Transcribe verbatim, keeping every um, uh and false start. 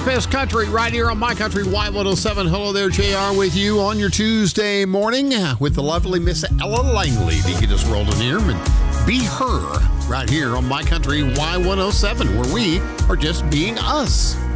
best country right here on My Country Y one oh seven. Hello there, J R with you on your Tuesday morning with the lovely Miss Ella Langley. If you could just roll in here and be her right here on My Country Y one oh seven, where we are just being us.